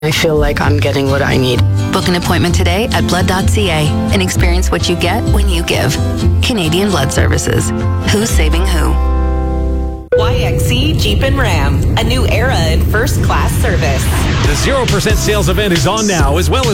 I feel like I'm getting what I need. Book an appointment today at blood.ca and experience what you get when you give. Canadian Blood Services. Who's saving who? YXC Jeep and Ram, a new era in first-class service. The 0% sales event is on now, as well as